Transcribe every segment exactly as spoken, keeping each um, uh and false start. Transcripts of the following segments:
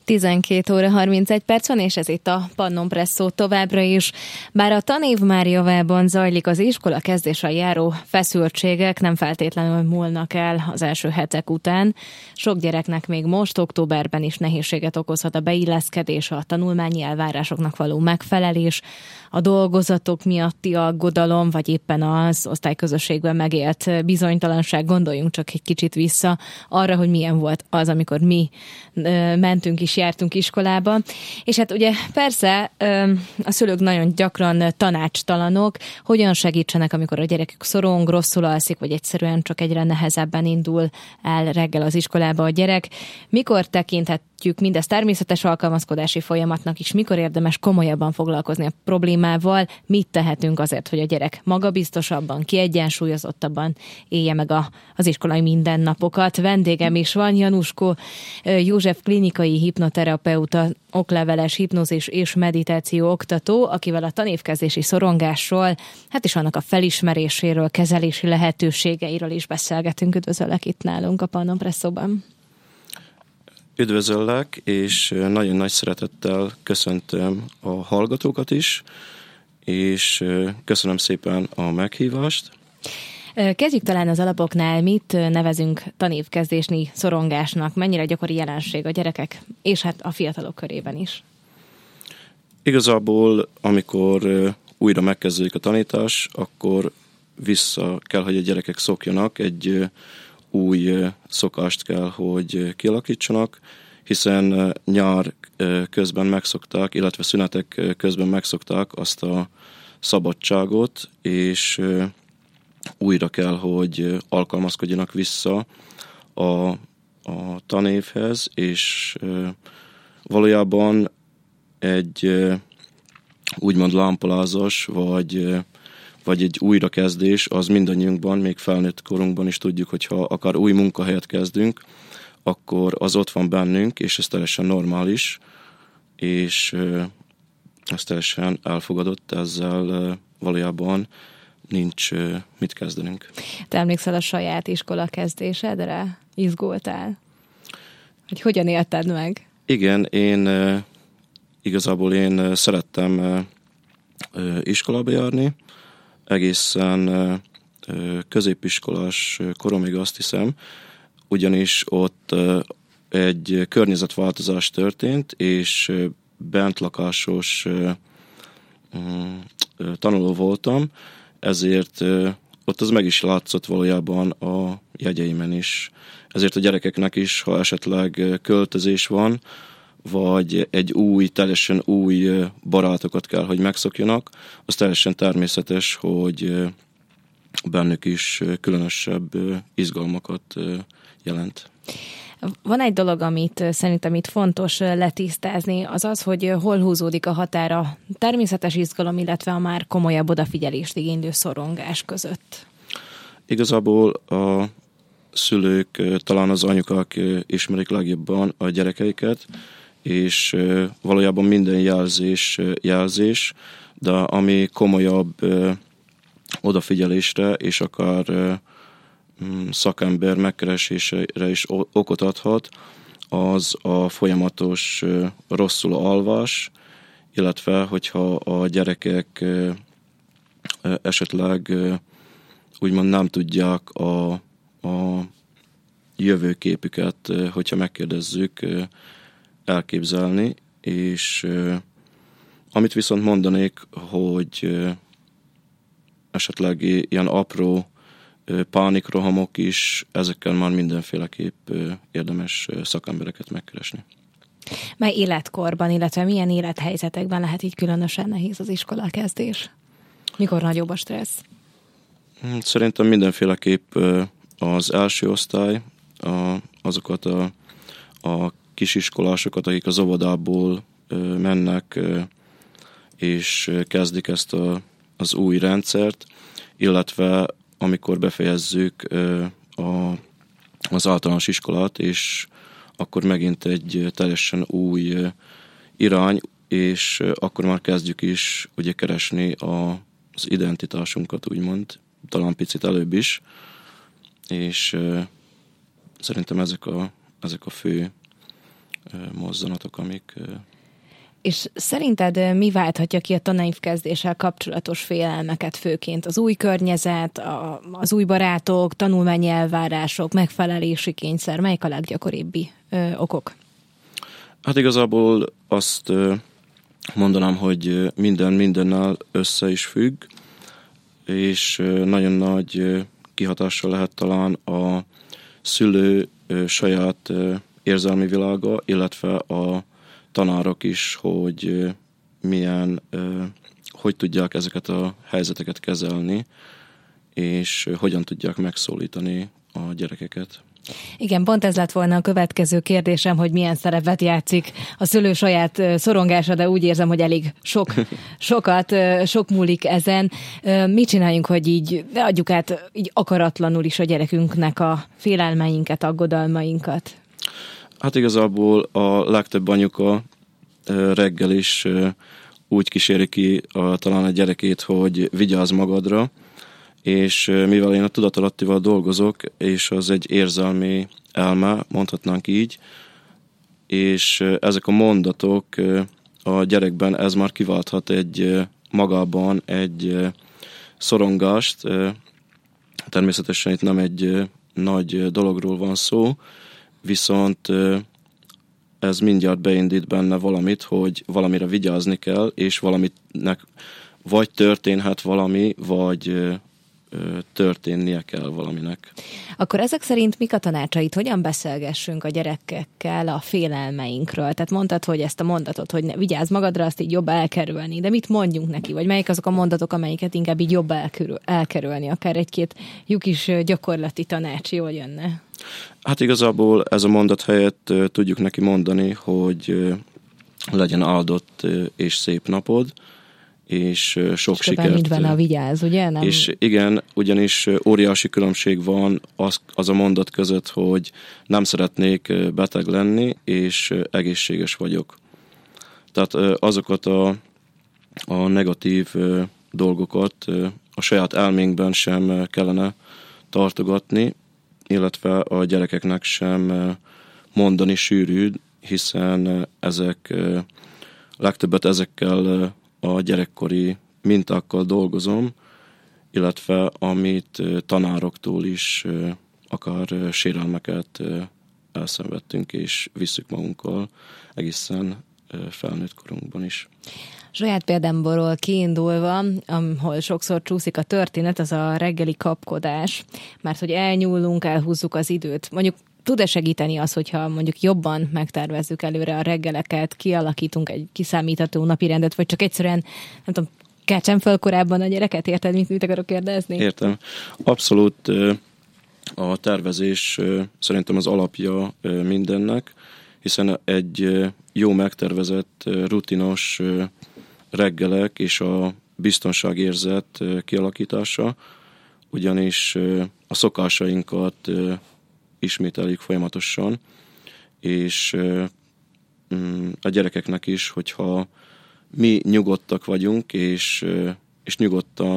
tizenkét óra harmincegy perc van, és ez itt a Pannon Presszó továbbra is. Bár a tanév már javában zajlik, az iskola kezdéssel járó feszültségek nem feltétlenül múlnak el az első hetek után. Sok gyereknek még most, októberben is nehézséget okozhat a beilleszkedés, a tanulmányi elvárásoknak való megfelelés, a dolgozatok miatti aggodalom, vagy éppen az osztályközösségben megélt bizonytalanság. Gondoljunk csak egy kicsit vissza arra, hogy milyen volt az, amikor mi mentünk is, jártunk iskolába. És hát ugye persze a szülők nagyon gyakran tanácstalanok, hogyan segítsenek, amikor a gyerekük szorong, rosszul alszik, vagy egyszerűen csak egyre nehezebben indul el reggel az iskolába a gyerek. Mikor tekinthetjük mindezt természetes alkalmazkodási folyamatnak is, mikor érdemes komolyabban foglalkozni a problémával, mit tehetünk azért, hogy a gyerek magabiztosabban, kiegyensúlyozottabban élje meg a, az iskolai mindennapokat. Vendégem is van, Januskó József klinikai hipnoterapeuta, okleveles hipnózis és meditáció oktató, akivel a tanévkezdési szorongásról, hát is annak a felismeréséről, kezelési lehetőségeiről is beszélgetünk. Üdvözöllek itt nálunk a Pannon Presszóban. Üdvözöllek, és nagyon nagy szeretettel köszöntöm a hallgatókat is, és köszönöm szépen a meghívást. Kezdjük talán az alapoknál, mit nevezünk tanévkezdésnyi szorongásnak, mennyire gyakori jelenség a gyerekek, és hát a fiatalok körében is. Igazából, amikor újra megkezdődik a tanítás, akkor vissza kell, hogy a gyerekek szokjanak, egy új szokást kell, hogy kialakítsanak, hiszen nyár közben megszokták, illetve szünetek közben megszokták azt a szabadságot, és újra kell, hogy alkalmazkodjanak vissza a, a tanévhez, és valójában egy úgymond lámpalázas, vagy, vagy egy újrakezdés, az mindannyiunkban, még felnőtt korunkban is tudjuk, hogyha akár új munkahelyet kezdünk, akkor az ott van bennünk, és ez teljesen normális, és ez teljesen elfogadott, ezzel valójában nincs mit kezdenünk. Te emlékszel a saját iskola kezdésedre? Izgultál? Hogy hogyan élted meg? Igen, én igazából én szerettem iskolába járni, egészen középiskolás koromig azt hiszem, ugyanis ott egy környezetváltozás történt, és bentlakásos tanuló voltam, ezért ott az meg is látszott valójában a jegyeimen is. Ezért a gyerekeknek is, ha esetleg költözés van, vagy egy új, teljesen új barátokat kell, hogy megszokjanak, az teljesen természetes, hogy bennük is különösebb izgalmakat jelent. Van egy dolog, amit szerintem itt fontos letisztázni, az az, hogy hol húzódik a határ a természetes izgalom, illetve a már komolyabb odafigyelést igénylő szorongás között. Igazából a szülők, talán az anyukák ismerik legjobban a gyerekeiket, és valójában minden jelzés jelzés, de ami komolyabb odafigyelésre és akár szakember megkeresésére is okot adhat, az a folyamatos rosszul alvás, illetve hogyha a gyerekek esetleg úgymond nem tudják a, a jövőképüket, hogyha megkérdezzük, elképzelni, és amit viszont mondanék, hogy esetleg ilyen apró pánikrohamok is, ezekkel már mindenféleképp érdemes szakembereket megkeresni. Mely életkorban, illetve milyen élethelyzetekben lehet így különösen nehéz az iskolakezdés? Mikor nagyobb a stressz? Szerintem mindenféleképp az első osztály, azokat a, a kisiskolásokat, akik az óvodából mennek és kezdik ezt a, az új rendszert, illetve amikor befejezzük a, az általános iskolát, és akkor megint egy teljesen új irány, és akkor már kezdjük is ugye keresni a, az identitásunkat, úgymond, talán picit előbb is, és szerintem ezek a, ezek a fő mozzanatok, amik... És szerinted mi válthatja ki a tanévkezdéssel kapcsolatos félelmeket főként? Az új környezet, a, az új barátok, tanulmányi elvárások, megfelelési kényszer, melyik a leggyakoribbi ö, okok? Hát igazából azt ö, mondanám, hogy minden mindennel össze is függ, és ö, nagyon nagy ö, kihatással lehet talán a szülő ö, saját ö, érzelmi világa, illetve a tanárok is, hogy milyen, hogy tudják ezeket a helyzeteket kezelni, és hogyan tudják megszólítani a gyerekeket. Igen, pont ez lett volna a következő kérdésem, hogy milyen szerepet játszik a szülő saját szorongása, de úgy érzem, hogy elég sok, sokat, sok múlik ezen. Mit csináljunk, hogy így adjuk át így akaratlanul is a gyerekünknek a félelmeinket, aggodalmainkat? Hát igazából a legtöbb anyuka reggel is úgy kíséri ki a, talán a gyerekét, hogy vigyázz magadra, és mivel én a tudatalattival dolgozok, és az egy érzelmi elme, mondhatnánk így, és ezek a mondatok a gyerekben, ez már kiválthat egy magában egy szorongást. Természetesen itt nem egy nagy dologról van szó, viszont ez mindjárt beindít benne valamit, hogy valamire vigyázni kell, és valamitnek vagy történhet valami, vagy történnie kell valaminek. Akkor ezek szerint mik a tanácsait? Hogyan beszélgessünk a gyerekekkel a félelmeinkről? Tehát mondtad, hogy ezt a mondatot, hogy ne, vigyázz magadra, azt így jobb elkerülni. De mit mondjunk neki? Vagy melyik azok a mondatok, amelyiket inkább így jobb elkerül, elkerülni? Akár egy-két lyuk is gyakorlati tanács jól jönne. Hát igazából ez a mondat helyett tudjuk neki mondani, hogy legyen áldott és szép napod, és sok és sikert. Mint benne a vigyázz, ugye? Nem... És igen, ugyanis óriási különbség van az, az a mondat között, hogy nem szeretnék beteg lenni, és egészséges vagyok. Tehát azokat a, a negatív dolgokat a saját elménkben sem kellene tartogatni, illetve a gyerekeknek sem mondani sűrű, hiszen ezek legtöbbet ezekkel a gyerekkori mintákkal dolgozom, illetve amit tanároktól is akár sérelmeket elszenvedtünk és visszük magunkkal egészen felnőtt korunkban is. Saját példámból kiindulva, ahol sokszor csúszik a történet, az a reggeli kapkodás, mert hogy elnyúlunk, elhúzzuk az időt. Mondjuk tud-e segíteni az, hogyha mondjuk jobban megtervezzük előre a reggeleket, kialakítunk egy kiszámítható napirendet, vagy csak egyszerűen, nem tudom, keltsem fel korábban a gyereket, érted, mit, mit akarok kérdezni? Értem. Abszolút a tervezés szerintem az alapja mindennek, hiszen egy jó megtervezett, rutinos reggelek és a biztonságérzet kialakítása, ugyanis a szokásainkat ismételjük folyamatosan, és a gyerekeknek is, hogyha mi nyugodtak vagyunk, és, és nyugodtan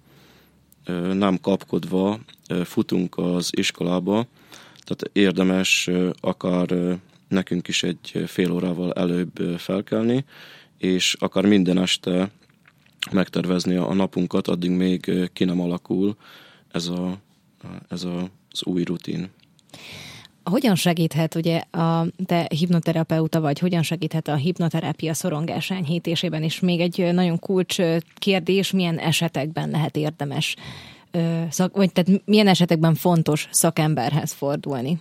nem kapkodva futunk az iskolába, tehát érdemes akár nekünk is egy fél órával előbb felkelni, és akár minden este megtervezni a napunkat, addig még ki nem alakul ez, a, ez a, az új rutin. Hogyan segíthet, ugye a te hipnoterapeuta vagy, hogyan segíthet a hipnoterápia szorongás enyhítésében, és még egy nagyon kulcs kérdés, milyen esetekben lehet érdemes, szak, vagy tehát milyen esetekben fontos szakemberhez fordulni?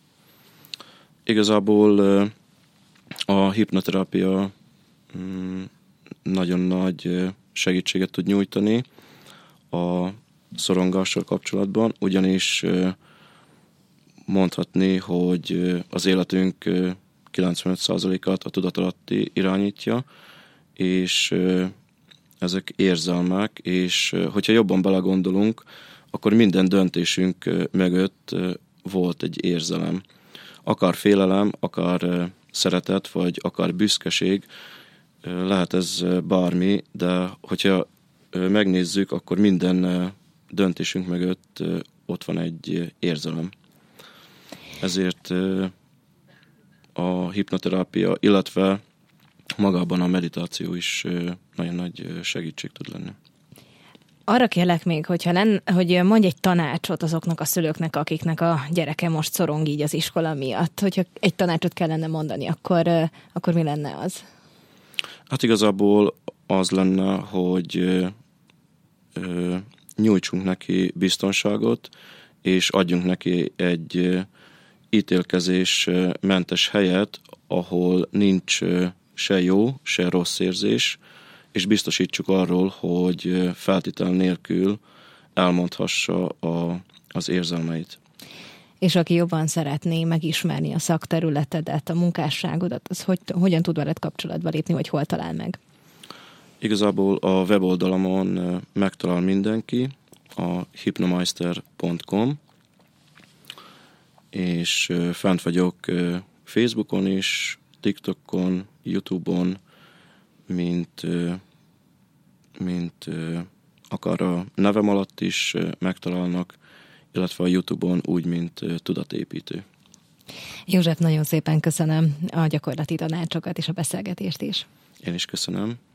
Igazából a hipnoterápia nagyon nagy segítséget tud nyújtani a szorongással kapcsolatban, ugyanis mondhatni, hogy az életünk kilencvenöt százalékát a tudatalatti irányítja, és ezek érzelmek, és hogyha jobban belegondolunk, akkor minden döntésünk mögött volt egy érzelem. Akár félelem, akár szeretet, vagy akár büszkeség, lehet ez bármi, de hogyha megnézzük, akkor minden döntésünk mögött ott van egy érzelem. Ezért a hipnoterápia, illetve magában a meditáció is nagyon nagy segítség tud lenni. Arra kérlek még, hogyha len, hogy mondj egy tanácsot azoknak a szülőknek, akiknek a gyereke most szorong így az iskola miatt. Hogyha egy tanácsot kellene mondani, akkor, akkor mi lenne az? Hát igazából az lenne, hogy ö, ö, nyújtsunk neki biztonságot, és adjunk neki egy ö, ítélkezés mentes helyet, ahol nincs ö, se jó, se rossz érzés, és biztosítsuk arról, hogy feltétel nélkül elmondhassa a, az érzelmeit. És aki jobban szeretné megismerni a szakterületedet, a munkásságodat, az hogy, hogyan tud veled kapcsolatba lépni, vagy hol talál meg? Igazából a weboldalamon megtalál mindenki, a hypnomeister pont com, és fent vagyok Facebookon is, TikTokon, YouTube-on, mint, mint akár a nevem alatt is megtalálnak, illetve a YouTube-on úgy, mint tudatépítő. József, nagyon szépen köszönöm a gyakorlati tanácsokat és a beszélgetést is. Én is köszönöm.